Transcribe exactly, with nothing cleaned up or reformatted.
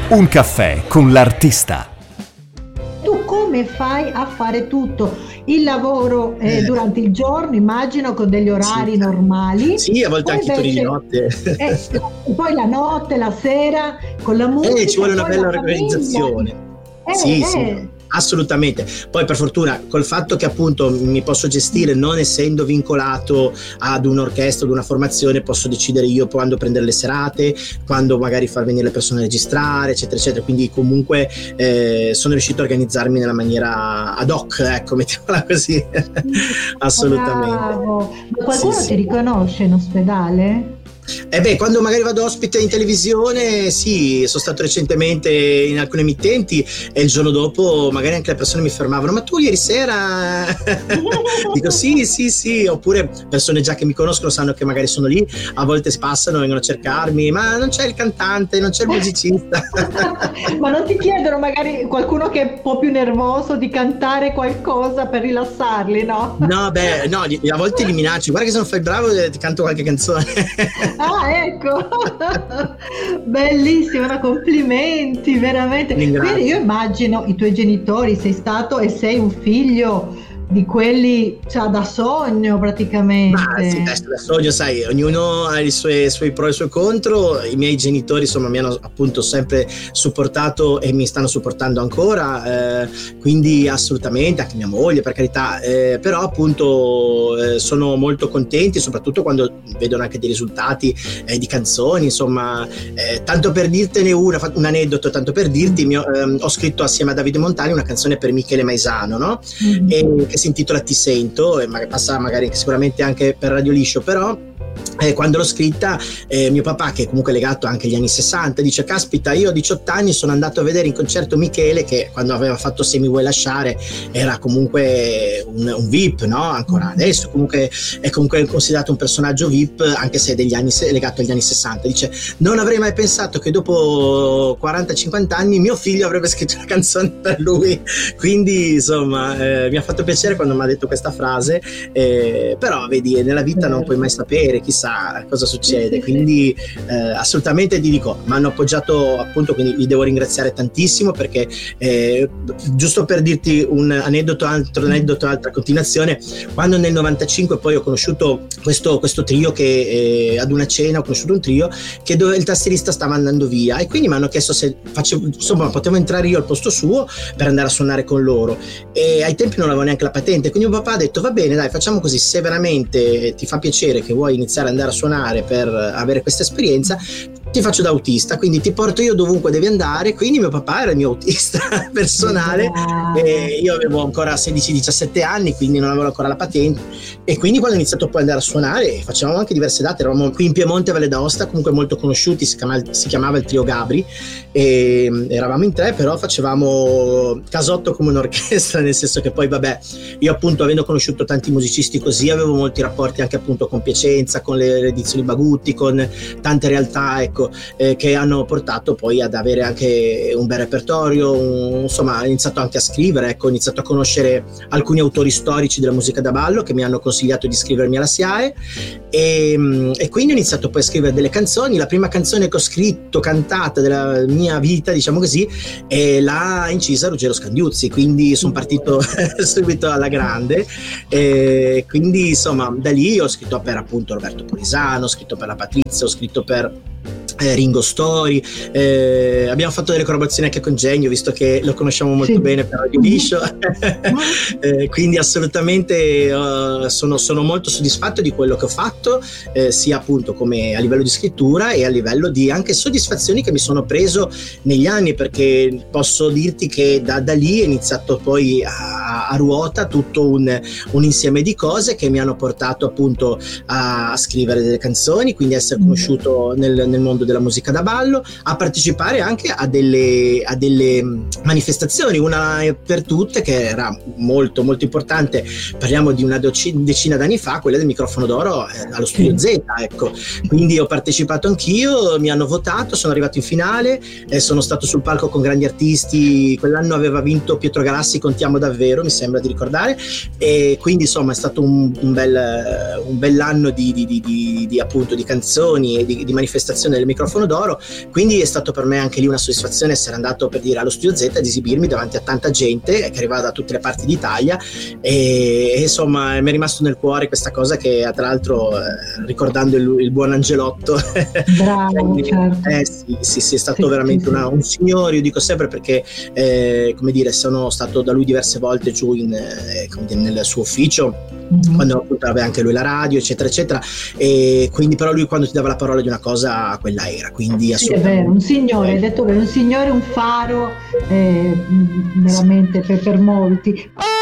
Un caffè con l'artista. Tu come fai a fare tutto? Il lavoro eh, durante il giorno, immagino, con degli orari Sì. normali. Sì, a volte Poi anche i turni di invece- notte. eh, poi la notte, la sera, con la musica. Eh, ci vuole una poi bella la famiglia. organizzazione. Eh, Sì, eh. sì, assolutamente. Poi per fortuna col fatto che appunto mi posso gestire, non essendo vincolato ad un'orchestra, ad una formazione, posso decidere io quando prendere le serate, quando magari far venire le persone a registrare, eccetera, eccetera. Quindi comunque eh, sono riuscito a organizzarmi nella maniera ad hoc, ecco, mettiamola così. Assolutamente. Bravo. Ma qualcuno Sì, ti sì. riconosce in ospedale? Eh beh, quando magari vado ospite in televisione, sì, sono stato recentemente in alcune emittenti e il giorno dopo magari anche le persone mi fermavano: ma tu ieri sera? Dico sì, sì, sì, oppure persone già che mi conoscono sanno che magari sono lì, a volte passano, vengono a cercarmi: ma non c'è il cantante, non c'è il musicista? Ma non ti chiedono magari qualcuno che è un po' più nervoso di cantare qualcosa per rilassarli, no? No, beh, no, a volte li minaccio: guarda che se non fai il bravo ti canto qualche canzone. Ah, ecco, bellissimo, no, complimenti, veramente. Ringrazio. Quindi io immagino i tuoi genitori, sei stato e sei un figlio di quelli, cioè, da sogno praticamente. Ma sì, adesso da sogno, sai, ognuno ha i suoi, suoi pro e i suoi contro. I miei genitori, insomma, mi hanno appunto sempre supportato e mi stanno supportando ancora, eh, quindi assolutamente, anche mia moglie, per carità, eh, però appunto eh, sono molto contenti, soprattutto quando vedono anche dei risultati eh, di canzoni, insomma, eh, tanto per dirtene una, un aneddoto, tanto per dirti, mio, ehm, ho scritto assieme a Davide Montani una canzone per Michele Maisano, no? Mm. E, che si intitola Ti sento, e magari passa magari sicuramente anche per Radio Liscio, però eh, quando l'ho scritta eh, mio papà, che è comunque legato anche agli anni sessanta, dice: caspita, io a diciotto anni sono andato a vedere in concerto Michele, che quando aveva fatto Se mi vuoi lasciare era comunque un, un V I P, no? Ancora adesso comunque è comunque considerato un personaggio V I P, anche se è degli anni, legato agli anni sessanta. Dice: non avrei mai pensato che dopo quaranta cinquanta anni mio figlio avrebbe scritto una canzone per lui. Quindi insomma eh, mi ha fatto piacere quando mi ha detto questa frase, eh, però vedi, nella vita non puoi mai sapere, chissà cosa succede. Quindi eh, assolutamente ti dico, mi hanno appoggiato appunto, quindi li devo ringraziare tantissimo, perché eh, giusto per dirti un aneddoto, altro aneddoto, altra continuazione, quando nel novantacinque poi ho conosciuto questo, questo trio, che eh, ad una cena ho conosciuto un trio che dove il tastierista stava andando via, e quindi mi hanno chiesto se facevo, insomma, potevo entrare io al posto suo per andare a suonare con loro, e ai tempi non avevo neanche la patente, quindi mio papà ha detto: va bene, dai, facciamo così, se veramente ti fa piacere, che vuoi iniziare ad andare a suonare per avere questa esperienza, ti faccio da autista, quindi ti porto io dovunque devi andare. Quindi mio papà era il mio autista personale, e io avevo ancora sedici diciassette anni, quindi non avevo ancora la patente, e quindi quando ho iniziato poi ad andare a suonare facevamo anche diverse date, eravamo qui in Piemonte, Valle d'Aosta, comunque molto conosciuti, si chiamava, si chiamava il Trio Gabri, e eravamo in tre, però facevamo casotto come un'orchestra, nel senso che poi vabbè, io appunto avendo conosciuto tanti musicisti così, avevo molti rapporti anche appunto con Piacenza, con le edizioni Bagutti, con tante realtà, ecco, eh, che hanno portato poi ad avere anche un bel repertorio, un, insomma ho iniziato anche a scrivere, ecco, ho iniziato a conoscere alcuni autori storici della musica da ballo che mi hanno consigliato di iscrivermi alla SIAE, e, e quindi ho iniziato poi a scrivere delle canzoni. La prima canzone che ho scritto, cantata della mia vita, diciamo così, e l'ha incisa Ruggero Scandiuzzi, quindi sono partito subito alla grande, e quindi insomma da lì ho scritto per appunto Roberto Polisano, ho scritto per la Patrizia, ho scritto per Eh, Ringo Story, eh, abbiamo fatto delle collaborazioni anche con Genio, visto che lo conosciamo molto sì. bene per Radio Liscio. eh, quindi assolutamente uh, sono, sono molto soddisfatto di quello che ho fatto, eh, sia appunto come a livello di scrittura e a livello di anche soddisfazioni che mi sono preso negli anni, perché posso dirti che da, da lì è iniziato poi a, a ruota tutto un, un insieme di cose che mi hanno portato appunto a, a scrivere delle canzoni, quindi a essere conosciuto nel, nel mondo della musica da ballo, a partecipare anche a delle, a delle manifestazioni, una per tutte che era molto molto importante, parliamo di una decina d'anni fa, quella del microfono d'oro eh, allo Studio Z, ecco, quindi ho partecipato anch'io, mi hanno votato, sono arrivato in finale, eh, sono stato sul palco con grandi artisti, quell'anno aveva vinto Pietro Galassi con Ti amo davvero, mi sembra di ricordare, e quindi insomma è stato un, un bel un bell'anno di, di, di, di, di appunto di canzoni e di, di manifestazione del microfono microfono d'oro, quindi è stato per me anche lì una soddisfazione essere andato, per dire, allo Studio Z ad esibirmi davanti a tanta gente che arrivava da tutte le parti d'Italia, e, e insomma mi è rimasto nel cuore questa cosa che tra l'altro eh, ricordando il, il buon Angelotto bravo, quindi, certo. eh, sì, sì, sì, è stato Sì, veramente sì, una, un signore, io dico sempre, perché eh, come dire, sono stato da lui diverse volte giù in, eh, come dire, nel suo ufficio, mm-hmm. quando appunto aveva anche lui la radio eccetera eccetera, e quindi però lui quando ti dava la parola di una cosa quella era, quindi sì, è vero, un signore, hai detto che è un signore, un faro eh, veramente per, per molti.